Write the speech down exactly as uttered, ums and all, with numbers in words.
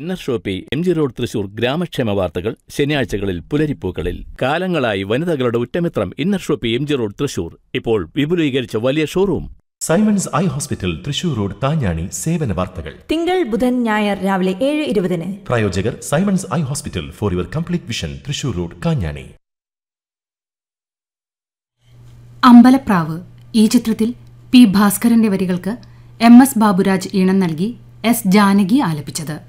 Inner Shopee M G road Thrissur ഗ്രാമക്ഷേമ വാർത്തകൾ ശനിയാഴ്ചകളിൽ പുലരിപ്പൂക്കളിൽ. കാലങ്ങളായി വനിതകളുടെ ഉറ്റമിത്രം inner Shopee M G road Thrissur. ഇപ്പോൾ വിപുലീകരിച്ച വലിയ showroom. Symons eye hospital Thrissur road താഞ്ഞാണി. സേവന വാർത്തകൾ തിങ്കൾ ബുധൻ ഞായർ രാവിലെ ഏഴ് ഇരുപതിന്. പ്രായോജകർ Symons eye hospital for your complete vision Thrissur road Kanjani. Ambalapravu ഈ ചിത്രത്തിൽ പി ഭാസ്കരന്റെ വരികൾക്ക് എം എസ് ബാബുരാജ് ഈണം നൽകി എസ് ജാനകി ആലപിച്ചത്.